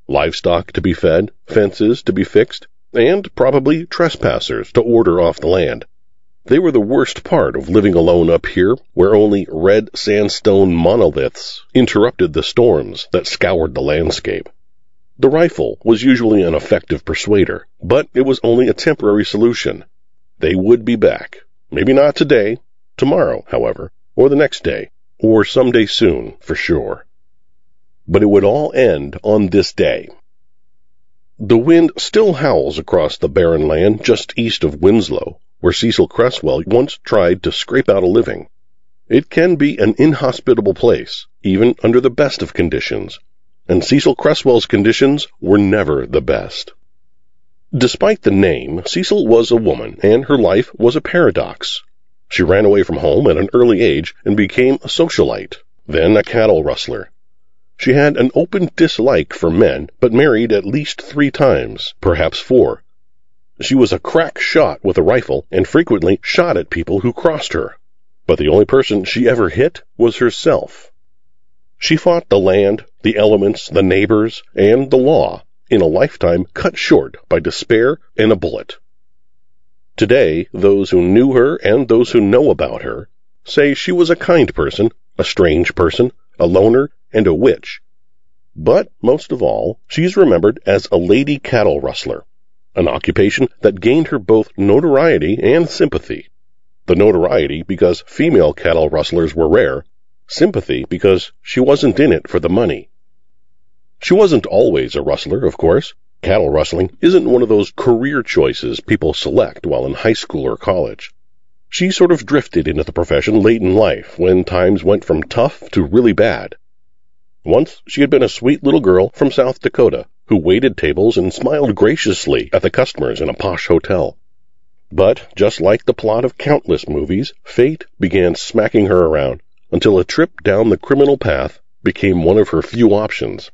livestock to be fed, fences to be fixed, and probably trespassers to order off the land. They were the worst part of living alone up here, where only red sandstone monoliths interrupted the storms that scoured the landscape. The rifle was usually an effective persuader, but it was only a temporary solution. They would be back. Maybe not today, tomorrow, however, or the next day, or someday soon, for sure. But it would all end on this day. The wind still howls across the barren land just east of Winslow, where Cecil Creswell once tried to scrape out a living. It can be an inhospitable place, even under the best of conditions, and Cecil Creswell's conditions were never the best. Despite the name, Cecil was a woman, and her life was a paradox. She ran away from home at an early age and became a socialite, then a cattle rustler. She had an open dislike for men, but married at least 3 times, perhaps 4. She was a crack shot with a rifle and frequently shot at people who crossed her. But the only person she ever hit was herself. She fought the land, the elements, the neighbors, and the law in a lifetime cut short by despair and a bullet. Today, those who knew her and those who know about her say she was a kind person, a strange person, a loner, and a witch. But, most of all, she's remembered as a lady cattle rustler, an occupation that gained her both notoriety and sympathy. The notoriety because female cattle rustlers were rare, sympathy because she wasn't in it for the money. She wasn't always a rustler, of course. Cattle rustling isn't one of those career choices people select while in high school or college. She sort of drifted into the profession late in life when times went from tough to really bad. Once she had been a sweet little girl from South Dakota who waited tables and smiled graciously at the customers in a posh hotel. But, just like the plot of countless movies, fate began smacking her around until a trip down the criminal path became one of her few options.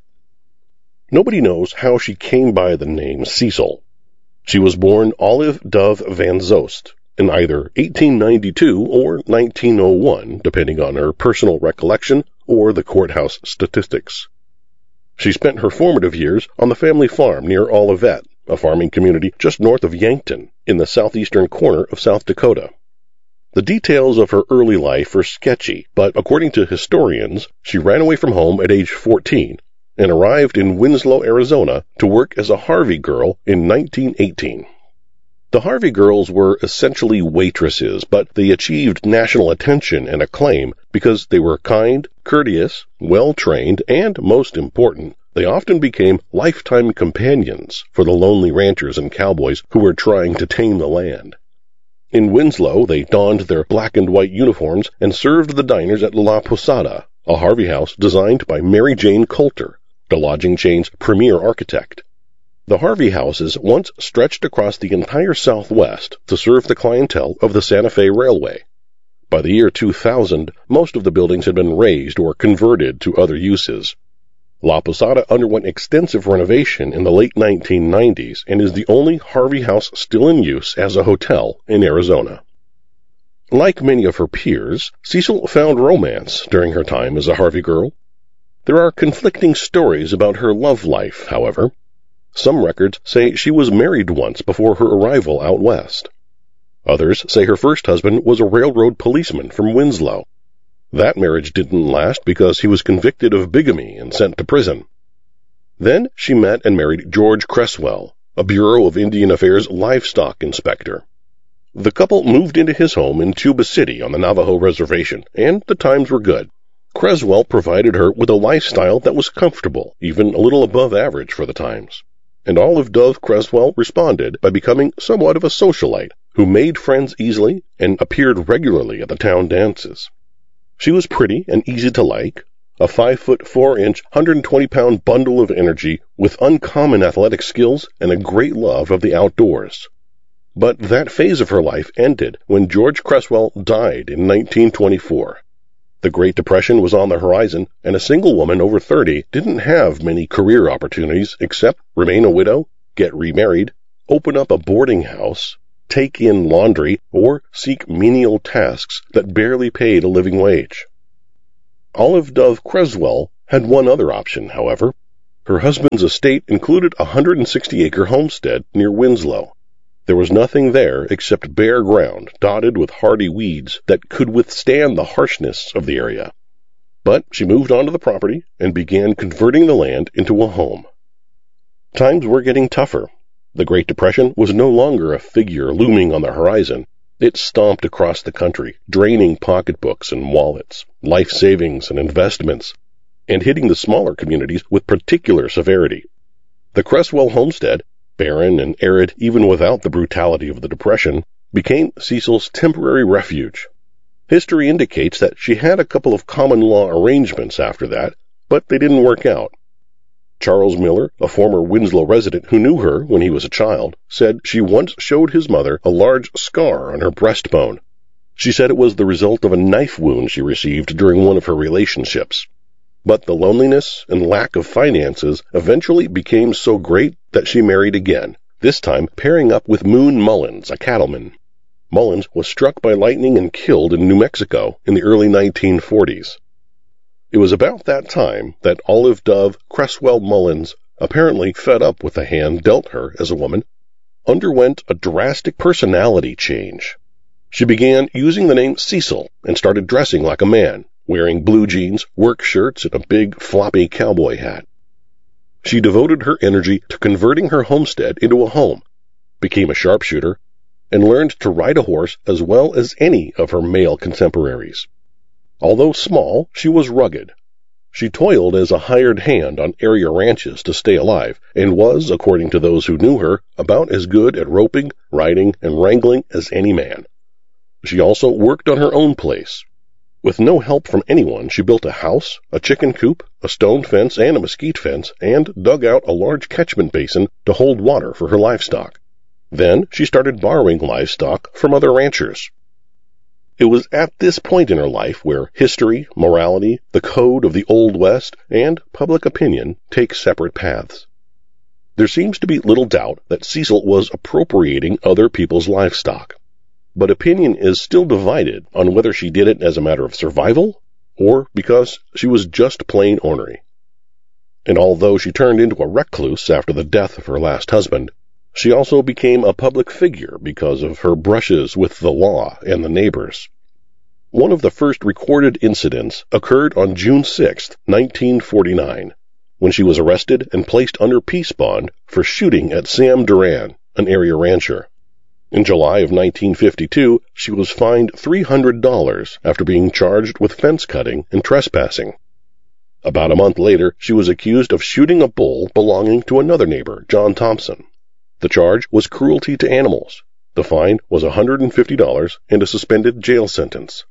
Nobody knows how she came by the name Cecil. She was born Olive Dove Van Zost in either 1892 or 1901, depending on her personal recollection or the courthouse statistics. She spent her formative years on the family farm near Olivet, a farming community just north of Yankton, in the southeastern corner of South Dakota. The details of her early life are sketchy, but according to historians, she ran away from home at age 14 and arrived in Winslow, Arizona to work as a Harvey girl in 1918. The Harvey girls were essentially waitresses, but they achieved national attention and acclaim because they were kind, courteous, well-trained, and, most important, they often became lifetime companions for the lonely ranchers and cowboys who were trying to tame the land. In Winslow, they donned their black and white uniforms and served the diners at La Posada, a Harvey house designed by Mary Jane Coulter, the lodging chain's premier architect. The Harvey houses once stretched across the entire Southwest to serve the clientele of the Santa Fe Railway. By the year 2000, most of the buildings had been razed or converted to other uses. La Posada underwent extensive renovation in the late 1990s and is the only Harvey house still in use as a hotel in Arizona. Like many of her peers, Cecil found romance during her time as a Harvey girl. There are conflicting stories about her love life, however. Some records say she was married once before her arrival out west. Others say her first husband was a railroad policeman from Winslow. That marriage didn't last because he was convicted of bigamy and sent to prison. Then she met and married George Creswell, a Bureau of Indian Affairs livestock inspector. The couple moved into his home in Tuba City on the Navajo Reservation, and the times were good. Creswell provided her with a lifestyle that was comfortable, even a little above average for the times. And Olive Dove Creswell responded by becoming somewhat of a socialite who made friends easily and appeared regularly at the town dances. She was pretty and easy to like, a 5'4" 120-pound bundle of energy with uncommon athletic skills and a great love of the outdoors. But that phase of her life ended when George Creswell died in 1924. The Great Depression was on the horizon, and a single woman over 30 didn't have many career opportunities except remain a widow, get remarried, open up a boarding house, take in laundry, or seek menial tasks that barely paid a living wage. Olive Dove Creswell had one other option, however. Her husband's estate included a 160-acre homestead near Winslow. There was nothing there except bare ground dotted with hardy weeds that could withstand the harshness of the area. But she moved onto the property and began converting the land into a home. Times were getting tougher. The Great Depression was no longer a figure looming on the horizon. It stomped across the country, draining pocketbooks and wallets, life savings and investments, and hitting the smaller communities with particular severity. The Cresswell homestead, barren and arid even without the brutality of the Depression, became Cecil's temporary refuge. History indicates that she had a couple of common law arrangements after that, but they didn't work out. Charles Miller, a former Winslow resident who knew her when he was a child, said she once showed his mother a large scar on her breastbone. She said it was the result of a knife wound she received during one of her relationships. But the loneliness and lack of finances eventually became so great that she married again, this time pairing up with Moon Mullins, a cattleman. Mullins was struck by lightning and killed in New Mexico in the early 1940s. It was about that time that Olive Dove Cresswell Mullins, apparently fed up with the hand dealt her as a woman, underwent a drastic personality change. She began using the name Cecil and started dressing like a man, wearing blue jeans, work shirts, and a big floppy cowboy hat. She devoted her energy to converting her homestead into a home, became a sharpshooter, and learned to ride a horse as well as any of her male contemporaries. Although small, she was rugged. She toiled as a hired hand on area ranches to stay alive, and was, according to those who knew her, about as good at roping, riding, and wrangling as any man. She also worked on her own place. With no help from anyone, she built a house, a chicken coop, a stone fence, and a mesquite fence, and dug out a large catchment basin to hold water for her livestock. Then she started borrowing livestock from other ranchers. It was at this point in her life where history, morality, the code of the Old West, and public opinion take separate paths. There seems to be little doubt that Cecil was appropriating other people's livestock, but opinion is still divided on whether she did it as a matter of survival or because she was just plain ornery. And although she turned into a recluse after the death of her last husband, she also became a public figure because of her brushes with the law and the neighbors. One of the first recorded incidents occurred on June 6, 1949, when she was arrested and placed under peace bond for shooting at Sam Duran, an area rancher. In July of 1952, she was fined $300 after being charged with fence cutting and trespassing. About a month later, she was accused of shooting a bull belonging to another neighbor, John Thompson. The charge was cruelty to animals. The fine was $150 and a suspended jail sentence.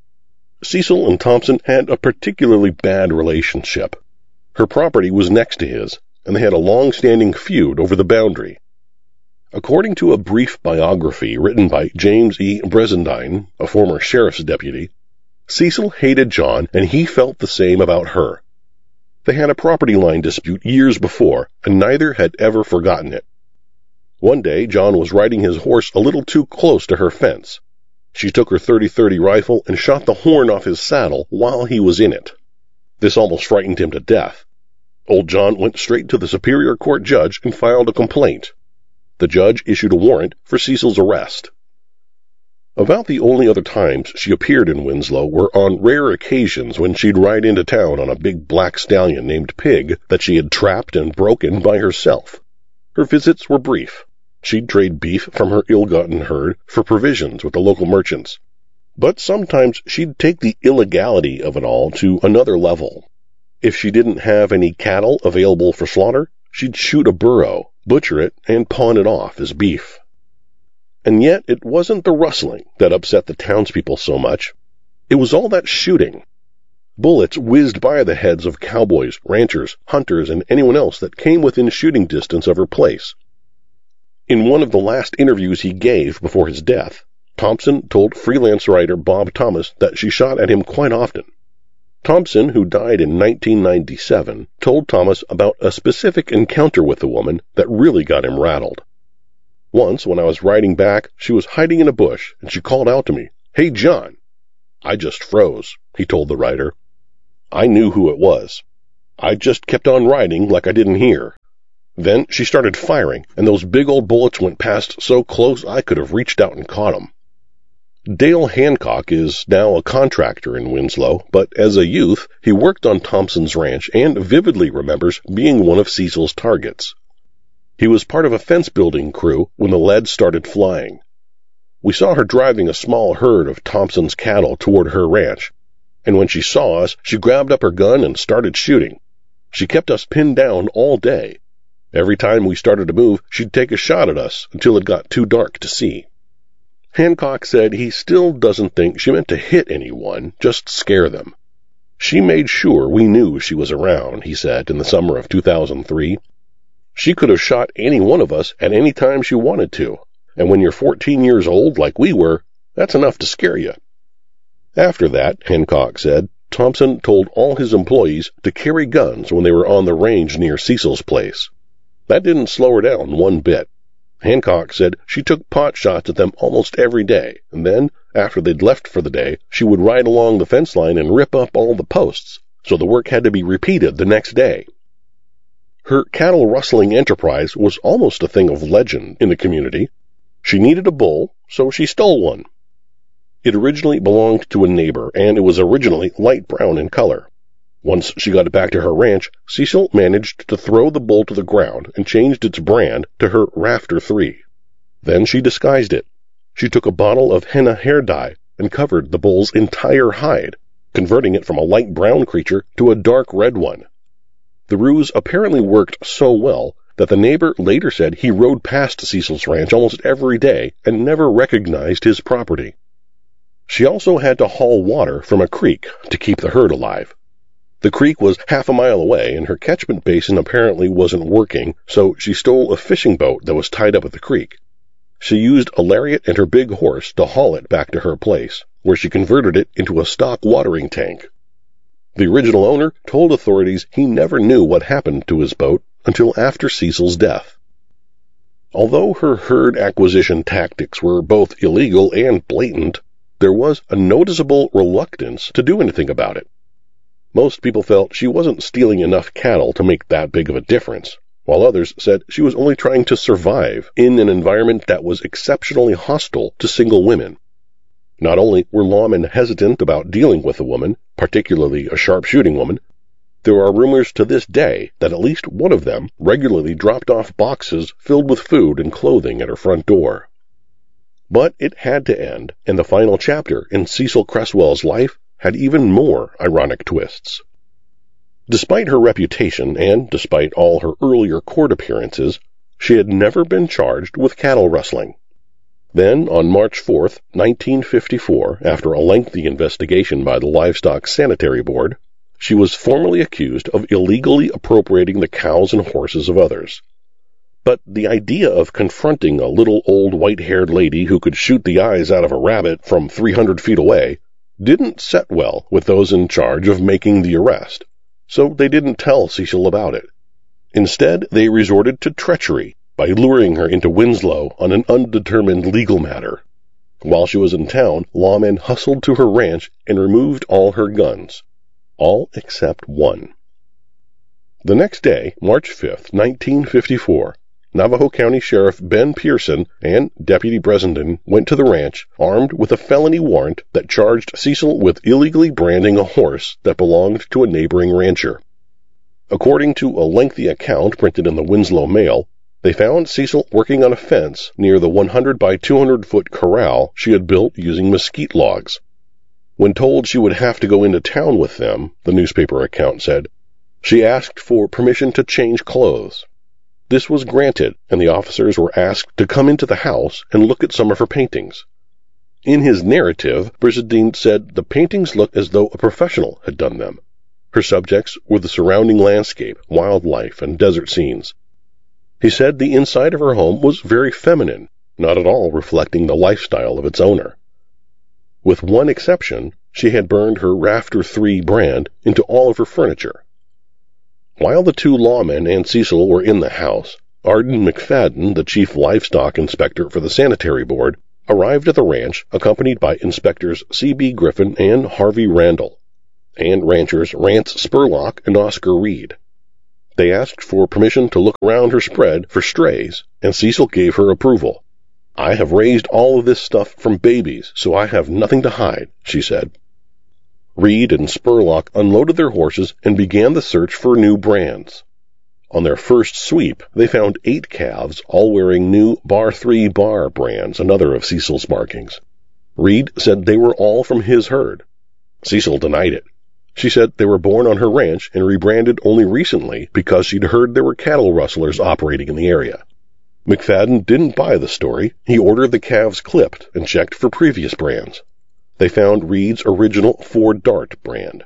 Cecil and Thompson had a particularly bad relationship. Her property was next to his, and they had a long-standing feud over the boundary. According to a brief biography written by James E. Bresendine, a former sheriff's deputy, Cecil hated John and he felt the same about her. They had a property line dispute years before, and neither had ever forgotten it. One day, John was riding his horse a little too close to her fence. She took her .30-30 rifle and shot the horn off his saddle while he was in it. This almost frightened him to death. Old John went straight to the Superior Court judge and filed a complaint. The judge issued a warrant for Cecil's arrest. About the only other times she appeared in Winslow were on rare occasions when she'd ride into town on a big black stallion named Pig that she had trapped and broken by herself. Her visits were brief. She'd trade beef from her ill-gotten herd for provisions with the local merchants. But sometimes she'd take the illegality of it all to another level. If she didn't have any cattle available for slaughter, she'd shoot a burro, butcher it, and pawn it off as beef. And yet it wasn't the rustling that upset the townspeople so much. It was all that shooting. Bullets whizzed by the heads of cowboys, ranchers, hunters, and anyone else that came within shooting distance of her place. In one of the last interviews he gave before his death, Thompson told freelance writer Bob Thomas that she shot at him quite often. Thompson, who died in 1997, told Thomas about a specific encounter with the woman that really got him rattled. Once, when I was riding back, she was hiding in a bush, and she called out to me, "Hey, John." I just froze, he told the writer. I knew who it was. I just kept on riding like I didn't hear. Then she started firing, and those big old bullets went past so close I could have reached out and caught them. Dale Hancock is now a contractor in Winslow, but as a youth, he worked on Thompson's ranch and vividly remembers being one of Cecil's targets. He was part of a fence-building crew when the lead started flying. We saw her driving a small herd of Thompson's cattle toward her ranch, and when she saw us, she grabbed up her gun and started shooting. She kept us pinned down all day. Every time we started to move, she'd take a shot at us until it got too dark to see. Hancock said he still doesn't think she meant to hit anyone, just scare them. She made sure we knew she was around, he said, in the summer of 2003. She could have shot any one of us at any time she wanted to, and when you're 14 years old like we were, that's enough to scare you. After that, Hancock said, Thompson told all his employees to carry guns when they were on the range near Cecil's place. That didn't slow her down one bit. Hancock said she took pot shots at them almost every day, and then, after they'd left for the day, she would ride along the fence line and rip up all the posts, so the work had to be repeated the next day. Her cattle rustling enterprise was almost a thing of legend in the community. She needed a bull, so she stole one. It originally belonged to a neighbor, and it was originally light brown in color. Once she got it back to her ranch, Cecil managed to throw the bull to the ground and changed its brand to her Rafter 3. Then she disguised it. She took a bottle of henna hair dye and covered the bull's entire hide, converting it from a light brown creature to a dark red one. The ruse apparently worked so well that the neighbor later said he rode past Cecil's ranch almost every day and never recognized his property. She also had to haul water from a creek to keep the herd alive. The creek was half a mile away, and her catchment basin apparently wasn't working, so she stole a fishing boat that was tied up at the creek. She used a lariat and her big horse to haul it back to her place, where she converted it into a stock watering tank. The original owner told authorities he never knew what happened to his boat until after Cecil's death. Although her herd acquisition tactics were both illegal and blatant, there was a noticeable reluctance to do anything about it. Most people felt she wasn't stealing enough cattle to make that big of a difference, while others said she was only trying to survive in an environment that was exceptionally hostile to single women. Not only were lawmen hesitant about dealing with a woman, particularly a sharpshooting woman, there are rumors to this day that at least one of them regularly dropped off boxes filled with food and clothing at her front door. But it had to end, and the final chapter in Cecil Creswell's life had even more ironic twists. Despite her reputation and despite all her earlier court appearances, she had never been charged with cattle rustling. Then, on March 4, 1954, after a lengthy investigation by the Livestock Sanitary Board, she was formally accused of illegally appropriating the cows and horses of others. But the idea of confronting a little old white-haired lady who could shoot the eyes out of a rabbit from 300 feet away didn't set well with those in charge of making the arrest, so they didn't tell Cecil about it. Instead, they resorted to treachery by luring her into Winslow on an undetermined legal matter. While she was in town, lawmen hustled to her ranch and removed all her guns, all except one. The next day, March 5, 1954, Navajo County Sheriff Ben Pearson and Deputy Bressenden went to the ranch armed with a felony warrant that charged Cecil with illegally branding a horse that belonged to a neighboring rancher. According to a lengthy account printed in the Winslow Mail, they found Cecil working on a fence near the 100 by 200 foot corral she had built using mesquite logs. When told she would have to go into town with them, the newspaper account said, she asked for permission to change clothes. This was granted, and the officers were asked to come into the house and look at some of her paintings. In his narrative, Brissendine said the paintings looked as though a professional had done them. Her subjects were the surrounding landscape, wildlife, and desert scenes. He said the inside of her home was very feminine, not at all reflecting the lifestyle of its owner. With one exception, she had burned her Rafter 3 brand into all of her furniture. While the two lawmen and Cecil were in the house, Arden McFadden, the chief livestock inspector for the sanitary board, arrived at the ranch accompanied by inspectors C.B. Griffin and Harvey Randall. and ranchers Rance Spurlock and Oscar Reed. They asked for permission to look around her spread for strays, and Cecil gave her approval. "I have raised all of this stuff from babies, so I have nothing to hide," she said. Reed and Spurlock unloaded their horses and began the search for new brands. On their first sweep, they found 8 calves, all wearing new Bar 3 Bar brands, another of Cecil's markings. Reed said they were all from his herd. Cecil denied it. She said they were born on her ranch and rebranded only recently because she'd heard there were cattle rustlers operating in the area. McFadden didn't buy the story. He ordered the calves clipped and checked for previous brands. They found Reed's original Ford Dart brand.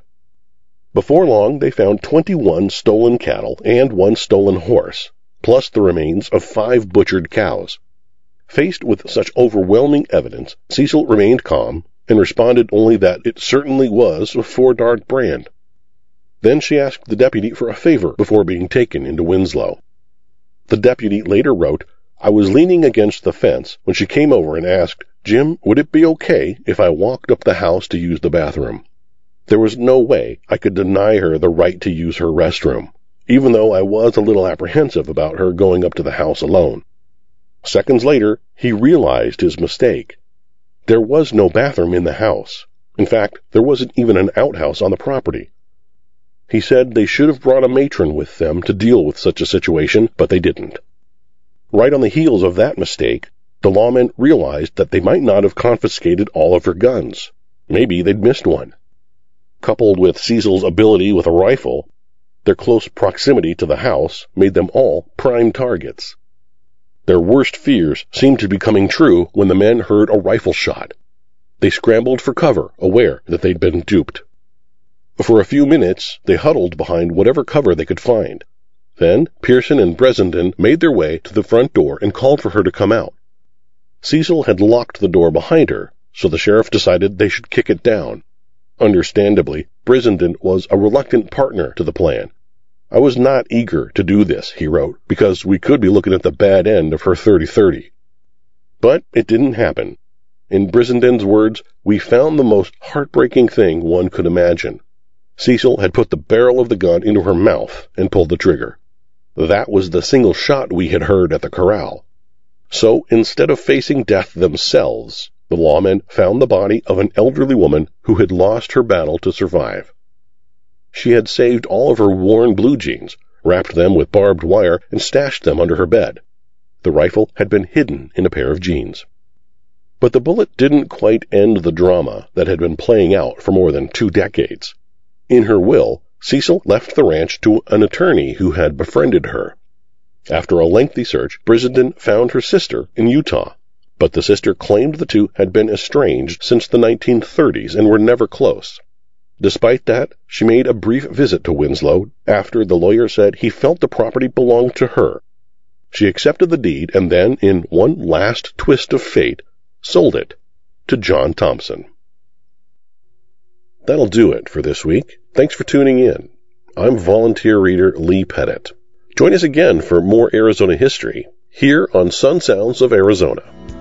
Before long, they found 21 stolen cattle and 1 stolen horse, plus the remains of 5 butchered cows. Faced with such overwhelming evidence, Cecil remained calm and responded only that it certainly was a Ford Dart brand. Then she asked the deputy for a favor before being taken into Winslow. The deputy later wrote, "I was leaning against the fence when she came over and asked, 'Jim, would it be okay if I walked up the house to use the bathroom?' There was no way I could deny her the right to use her restroom, even though I was a little apprehensive about her going up to the house alone." Seconds later, he realized his mistake. There was no bathroom in the house. In fact, there wasn't even an outhouse on the property. He said they should have brought a matron with them to deal with such a situation, but they didn't. Right on the heels of that mistake, the lawmen realized that they might not have confiscated all of her guns. Maybe they'd missed one. Coupled with Cecil's ability with a rifle, their close proximity to the house made them all prime targets. Their worst fears seemed to be coming true when the men heard a rifle shot. They scrambled for cover, aware that they'd been duped. For a few minutes, they huddled behind whatever cover they could find. Then Pearson and Bressenden made their way to the front door and called for her to come out. Cecil had locked the door behind her, so the sheriff decided they should kick it down. Understandably, Bressenden was a reluctant partner to the plan. "I was not eager to do this," he wrote, "because we could be looking at the bad end of her 30-30. But it didn't happen. In Bressenden's words, "We found the most heartbreaking thing one could imagine." Cecil had put the barrel of the gun into her mouth and pulled the trigger. That was the single shot we had heard at the corral. So instead of facing death themselves, the lawmen found the body of an elderly woman who had lost her battle to survive. She had saved all of her worn blue jeans, wrapped them with barbed wire, and stashed them under her bed. The rifle had been hidden in a pair of jeans. But the bullet didn't quite end the drama that had been playing out for more than 2 decades. In her will, Cecil left the ranch to an attorney who had befriended her. After a lengthy search, Brissenden found her sister in Utah, but the sister claimed the two had been estranged since the 1930s and were never close. Despite that, she made a brief visit to Winslow after the lawyer said he felt the property belonged to her. She accepted the deed and then, in one last twist of fate, sold it to John Thompson. That'll do it for this week. Thanks for tuning in. I'm volunteer reader Lee Pettit. Join us again for more Arizona history here on Sun Sounds of Arizona.